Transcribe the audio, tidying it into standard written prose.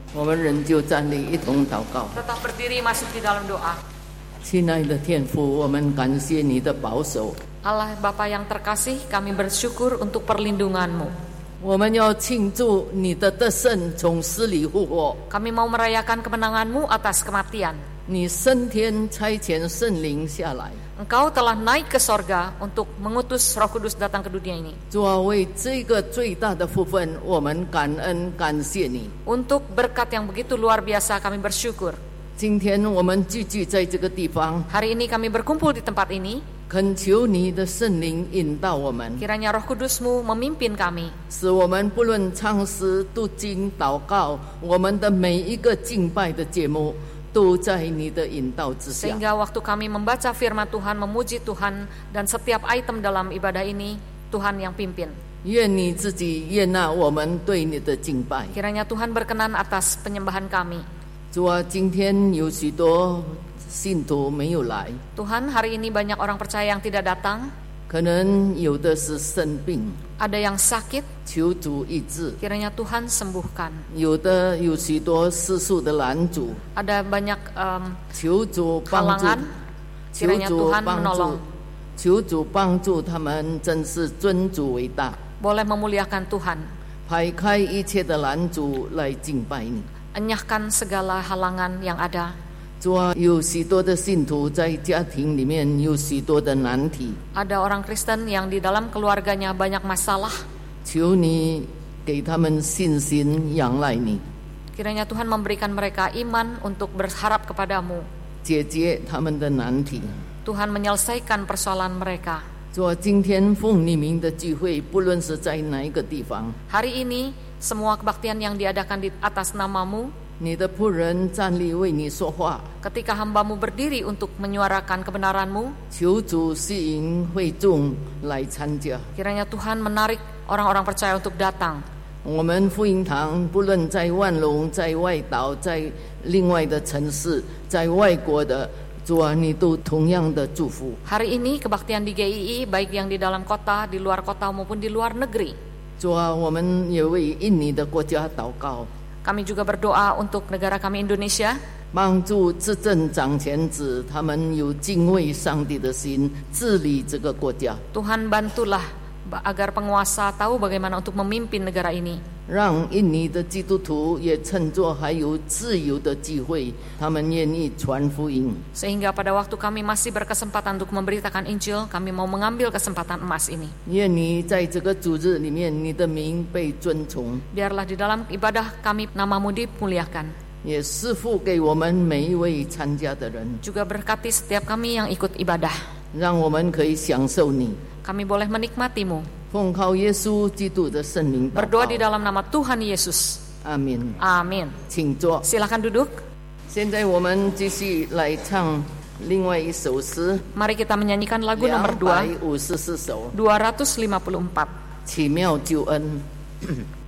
我们仍旧站立，一同祷告。 Tetap berdiri masuk di dalam doa. 亲爱的天父，我们感谢你的保守。 Allah Bapa yang terkasih, kami bersyukur untuk perlindungan-Mu. 我们要庆祝你的得胜，从死里复活。 Kami mau merayakan kemenangan-Mu atas kematian. 你升天差遣圣灵下来， Engkau telah naik ke sorga untuk mengutus Roh Kudus datang ke dunia ini. 主啊，为这个最大的福分，我们感恩感谢你。 Untuk berkat yang begitu luar biasa kami bersyukur. 今天我们聚集在这个地方， Hari ini kami berkumpul di tempat ini. 恳求你的圣灵引导我们， Kiranya Roh Kudus-Mu memimpin kami. 使我们不论唱诗、读经、祷告，我们的每一个敬拜的节目，都在你的引导之下。 Sehingga waktu kami membaca firman Tuhan, memuji Tuhan, dan setiap item dalam ibadah ini, Tuhan yang pimpin. 愿你自己悦纳我们对你的敬拜。 Kiranya Tuhan berkenan atas penyembahan kami. 主啊，今天有许多信徒没有来， Tuhan, hari ini banyak orang percaya yang tidak datang. 可能有的是生病， Ada yang sakit, 求主医治； kiranya Tuhan sembuhkan. 有的有许多世俗的拦阻， Ada banyak 求主帮助 halangan, 求 kiranya 主 Tuhan 帮 menolong. 助，求主帮助他们，真是尊主为大， Boleh memuliakan Tuhan. 排开一切的拦阻来敬拜你。 Enyahkan segala halangan yang ada. 主啊，有许多的信徒在家庭里面有许多的难题， Ada orang Kristen yang di dalam keluarganya banyak masalah. 求你给他们信心，仰赖你， Kiranya Tuhan memberikan mereka iman untuk berharap kepadamu. 解决他们的难题。 Tuhan menyelesaikan persoalan mereka. 主啊，今天奉你名的聚会，不论是在哪一个地方， Hari ini semua kebaktian yang diadakan di atas namamu, 你的仆人站立为你说话， ketika hambamu berdiri untuk menyuarakan kebenaranmu, 求主吸引会众来参加。 kiranya Tuhan menarik orang-orang percaya untuk datang. 我们福音堂不论在万隆、在外岛、在另外的城市、在外国的，主啊，你都同样的祝福。 Hari ini kebaktian di GII, baik yang di dalam kota, di luar kota maupun di luar negeri. 主啊，我们也为印尼的国家祷告， Kami juga berdoa untuk negara kami Indonesia. 帮助执政掌权者，他们有敬畏上帝的心，治理这个国家， Tuhan bantulah agar penguasa tahu bagaimana untuk memimpin negara ini. 让印尼的基督徒也趁作还有自由的机会，他们愿意传福音。 Sehingga pada waktu kami masih berkesempatan untuk memberitakan Injil, kami mau mengambil kesempatan emas ini. 愿你在这个主日里面，你的名被尊崇， Biarlah di dalam ibadah kami namamu dimuliakan. 也赐福给我们每一位参加的人， Juga berkati setiap kami yang ikut ibadah. 让我们可以享受你。 Kami boleh menikmatimu. 奉靠耶稣基督的圣名祷 Berdoa di 告， dalam nama Tuhan Yesus. 阿门。 Amin. 请坐。 Silakan duduk. 现在我们继续来唱另外一首诗， Mari kita menyanyikan lagu nomor 2, 254首， 254. 奇妙救恩。